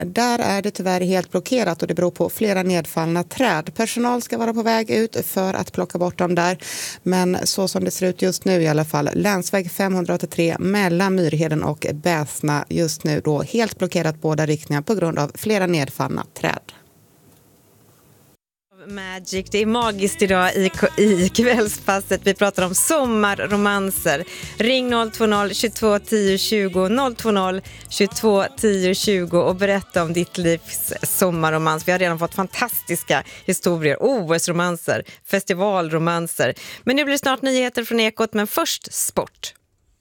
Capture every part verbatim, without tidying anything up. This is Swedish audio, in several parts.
Där är det tyvärr helt blockerat och det beror på flera nedfallna träd. Personal ska vara på väg ut för att plocka bort dem där. Men så som det ser ut just nu i alla fall, länsväg femhundraåttiotre mellan Myrheden och Bäsna just nu då helt blockerat båda riktningar på grund av flera nedfallna träd. Magic, det är magiskt idag i, i kvällspasset. Vi pratar om sommarromanser. Ring noll två noll tjugotvå tio tjugo noll två noll tjugotvå tio tjugo och berätta om ditt livs sommarromans. Vi har redan fått fantastiska historier, O S-romanser, festivalromanser. Men nu blir det snart nyheter från Ekot, men först sport.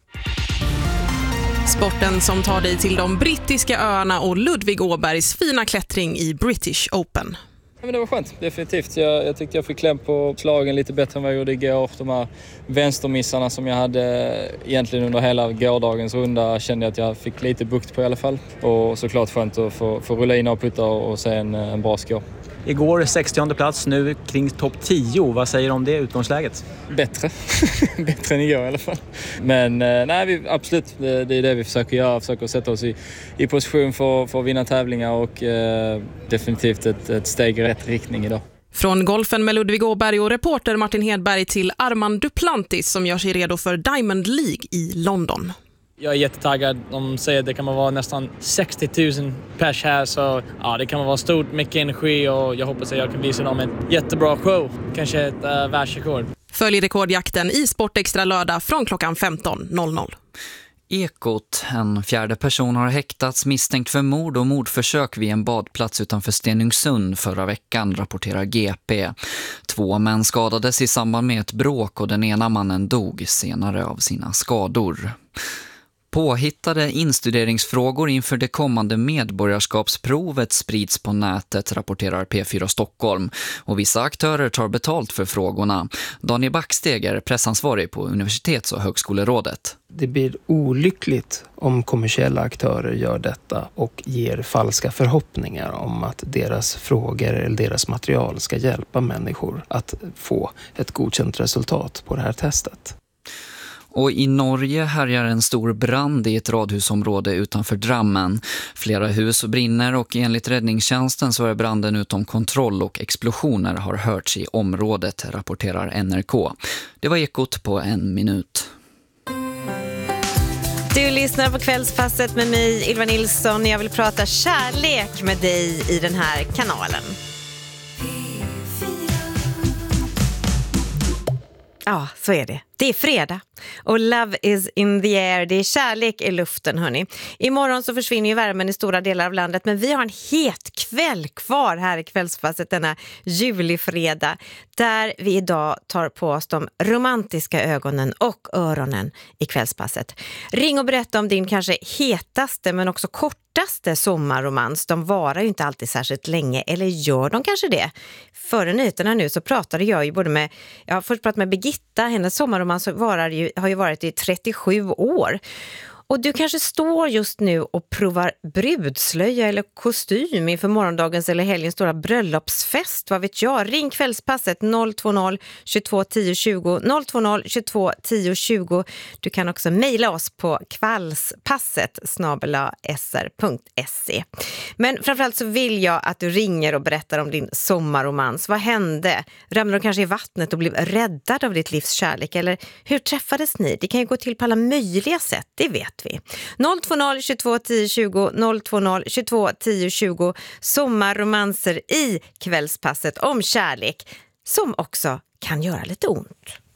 Sporten som tar dig till de brittiska öarna och Ludvig Åbergs fina klättring i British Open. Ja, men det var skönt, definitivt. Jag, jag tyckte jag fick kläm på slagen lite bättre än vad jag gjorde igår. De här vänstermissarna som jag hade egentligen under hela gårdagens runda kände jag att jag fick lite bukt på i alla fall. Och såklart skönt att få, få rulla in och putta och, och se en, en bra skår. Igår sextionde plats, nu kring topp tio. Vad säger du om det utgångsläget? Bättre. Bättre än igår i alla fall. Men nej, vi, absolut, det, det är det vi försöker göra. Försöker sätta oss i, i position för, för att vinna tävlingar och eh, definitivt ett, ett steg i rätt riktning idag. Från golfen med Ludvig Åberg och reporter Martin Hedberg till Armand Duplantis som gör sig redo för Diamond League i London. Jag är jättetaggad. De säger att det kan vara nästan sextio tusen pers här. Så ja, det kan vara stort, mycket energi och jag hoppas att jag kan visa dem en jättebra show. Kanske ett uh, världsrekord. Följ rekordjakten i Sportextra lördag från klockan femton noll noll. Ekot. En fjärde person har häktats misstänkt för mord och mordförsök vid en badplats utanför Stenungsund förra veckan, rapporterar G P. Två män skadades i samband med ett bråk och den ena mannen dog senare av sina skador. Påhittade instuderingsfrågor inför det kommande medborgarskapsprovet sprids på nätet, rapporterar P fyra Stockholm. Och vissa aktörer tar betalt för frågorna. Daniel Backsteg är pressansvarig på Universitets- och högskolerådet. Det blir olyckligt om kommersiella aktörer gör detta och ger falska förhoppningar om att deras frågor eller deras material ska hjälpa människor att få ett godkänt resultat på det här testet. Och i Norge härjar en stor brand i ett radhusområde utanför Drammen. Flera hus brinner och enligt räddningstjänsten så är branden utom kontroll och explosioner har hörts i området, rapporterar N R K. Det var Ekot på en minut. Du lyssnar på kvällspasset med mig, Ylva Nilsson. Jag vill prata kärlek med dig i den här kanalen. Ja, så är det. Det är fredag och love is in the air. Det är kärlek i luften, hörni. Imorgon så försvinner ju värmen i stora delar av landet, men vi har en het kväll kvar här i kvällspasset denna julifredag, där vi idag tar på oss de romantiska ögonen och öronen i kvällspasset. Ring och berätta om din kanske hetaste men också kortaste sommarromans. De varar ju inte alltid särskilt länge, eller gör de kanske det? Före nyheterna nu så pratade jag ju både med, jag har först pratat med Birgitta, hennes sommarromans varar ju, har ju varit i trettiosju år. Och du kanske står just nu och provar brudslöja eller kostym inför morgondagens eller helgens stora bröllopsfest. Vad vet jag? Ring kvällspasset noll två noll tjugotvå tio tjugo noll två noll tjugotvå tio tjugo. Du kan också mejla oss på kvällspasset snabel-a s r punkt se. Men framförallt så vill jag att du ringer och berättar om din sommarromans. Vad hände? Ramlade du kanske i vattnet och blev räddad av ditt livs kärlek? Eller hur träffades ni? Det kan ju gå till på alla möjliga sätt, det vet vi. noll två noll tjugotvå tio tjugo noll två noll tjugotvå tio tjugo. Sommarromanser i kvällspasset om kärlek som också kan göra lite ont.